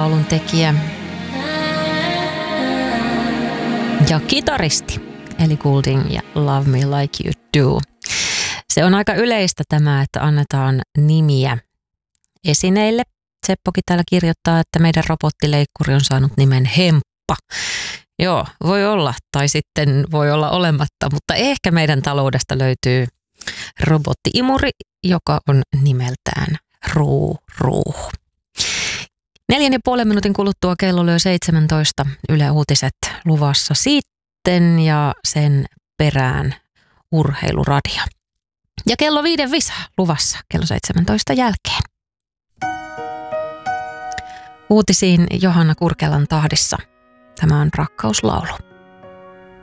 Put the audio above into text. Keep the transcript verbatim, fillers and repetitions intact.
laulun tekijä ja kitaristi Ellie Goulding ja Love Me Like You Do. Se on aika yleistä tämä, että annetaan nimiä esineille. Seppokin täällä kirjoittaa, että meidän robottileikkuri on saanut nimen Hemppa. Joo, voi olla, tai sitten voi olla olematta, mutta ehkä meidän taloudesta löytyy robottiimuri, joka on nimeltään Ruu Ruu. Neljän ja puolen minuutin kuluttua kello lyö seitsemäntoista. Yle Uutiset luvassa sitten ja sen perään urheiluradio. Ja kello viiden visa luvassa kello seitsemäntoista jälkeen. Uutisiin Johanna Kurkelan tahdissa. Tämä on Rakkauslaulu.